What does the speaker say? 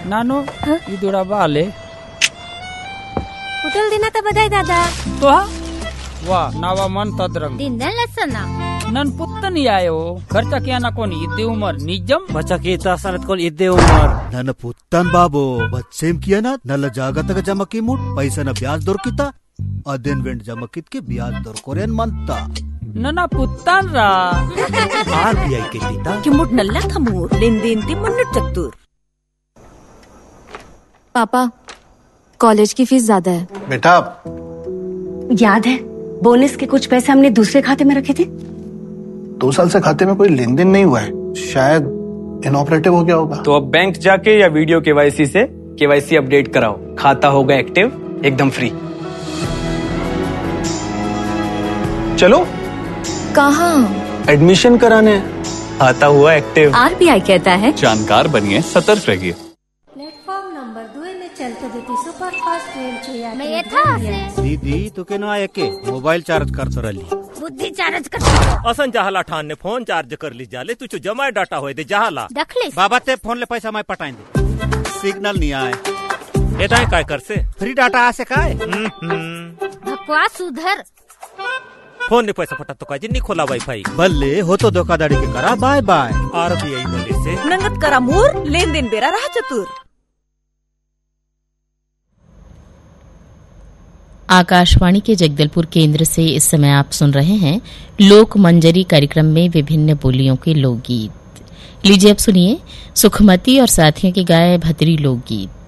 ನಾನು ಇದೂರ ಬಾಲೆ ಹೋಟೆಲ್ ದಿನ ತ ಬದಾಯ್ ದಾದಾ तो वा नावा मन तद्रंग दिन लसना नन पुत्तन यायो खर्चा किया ना कोनी इद्दे उमर निजम बच्चा की तासनत कोल इद्दे उमर नन पुत्तन बाबो बच्चेम किया ना नल जागतग जमकी मुट पैसा न ब्याज दोरकिता अदेन वेंट जमकित के ब्याज दोर कोरेन मनता नना पुत्तन रा आरबीआई के पिता कि मुट नल्ला थमूर लेन देन ती मुन्नट चतुर। पापा कॉलेज की फीस ज्यादा है। बेटा याद है बोनस के कुछ पैसे हमने दूसरे खाते में रखे थे। 2 साल से खाते में कोई लेन देन नहीं हुआ है, शायद इनऑपरेटिव हो गया होगा। तो अब बैंक जाके या वीडियो केवाईसी से केवाईसी अपडेट कराओ, खाता होगा एक्टिव एकदम फ्री। चलो कहाँ? एडमिशन कराने, आता हुआ एक्टिव। आरबीआई कहता है जानकार बनिए, सतर्क रहिए। प्लेटफॉर्म नंबर 2 में चलते देती सुपरफास्ट ट्रेन छुया मैं ये था दीदी तू के ना एके मोबाइल चार्ज कर तो रही बुद्धि चार्ज कर असन जहाला ठान ने फोन चार्ज कर ली जाले तू जमा डाटा होए दे जहाला दखले बाबा ते फोन ले पैसा मैं पटाई दे सिग्नल नहीं आए ये दाई काय कर से फ्री डाटा आ से काय बकवास उधर फोन ने पैसा पटा तो काय जिन्नी खोला वाईफाई बल्ले हो तो धोखाधड़ी के करा बाय बाय। आरबीआई बोले से नंगत करा मूर लेन देन बेरा रहा चतुर। आकाशवाणी के जगदलपुर केंद्र से इस समय आप सुन रहे हैं लोक मंजरी कार्यक्रम में विभिन्न बोलियों के लोकगीत। लीजिए अब सुनिए सुखमती और साथियों के गाए भतरी लोकगीत।